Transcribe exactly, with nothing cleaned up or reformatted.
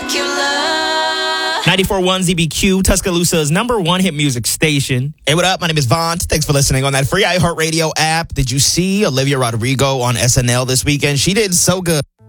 ninety-four point one Z B Q, Tuscaloosa's number one hit music station. Hey, what up? My name is Vaughn. Thanks for listening on that free iHeartRadio app. Did you see Olivia Rodrigo on S N L this weekend? She did so good.